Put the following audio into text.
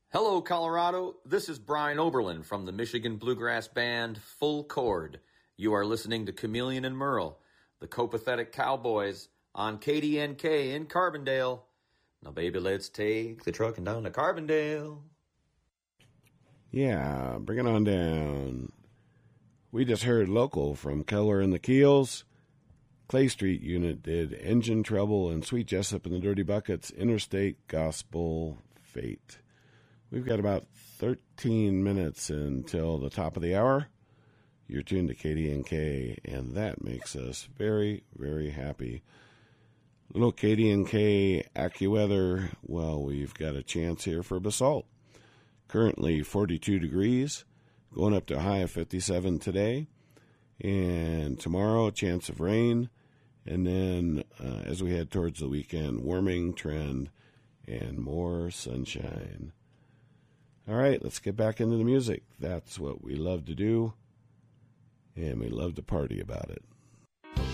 Hello, Colorado. This is Brian Oberlin from the Michigan Bluegrass band Full Chord. You are listening to Chameleon and Merle, the Copathetic Cowboys, on KDNK in Carbondale. Now, baby, let's take the trucking down to Carbondale. Yeah, bring it on down. We just heard Local from Keller and the Keels. Clay Street Unit did Engine Trouble, and Sweet Jessup and the Dirty Buckets, Interstate Gospel Fate. We've got about 13 minutes until the top of the hour. You're tuned to KDNK, and that makes us very, very happy. Little KDNK AccuWeather, well, we've got a chance here for basalt. Currently 42 degrees, going up to a high of 57 today. And tomorrow, a chance of rain. And then as we head towards the weekend, warming trend and more sunshine. All right, let's get back into the music. That's what we love to do, and we love to party about it.